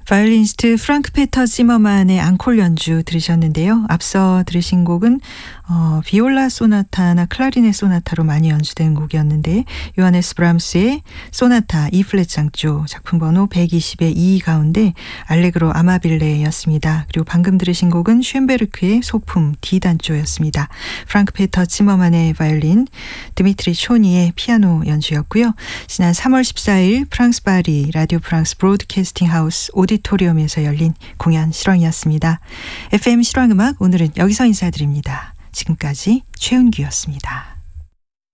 바이올리니스트 프랑크 페터 지머만의 앙콜 연주 들으셨는데요. 앞서 들으신 곡은 비올라 소나타나 클라리넷 소나타로 많이 연주된 곡이었는데 요하네스 브람스의 소나타 E플랫 장조 작품 번호 120의 2 가운데 알레그로 아마빌레였습니다. 그리고 방금 들으신 곡은 쉔베르크의 소품 D단조였습니다. 프랑크 페터 지머만의 바이올린, 드미트리 쇼니의 피아노 연주였고요. 지난 3월 14일 프랑스 파리 라디오 프랑스 브로드캐스팅 하우스 오디토리움에서 열린 공연 실황이었습니다. FM 실황음악 오늘은 여기서 인사드립니다. 지금까지 최은규였습니다.